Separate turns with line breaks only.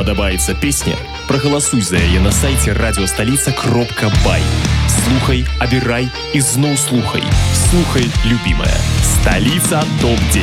падабаецца песня, прагаласуй за яе на сайце радиостолица.бай. Слухай, абірай і зноў слухай. Слухай, любимая. Столица ТОП-10.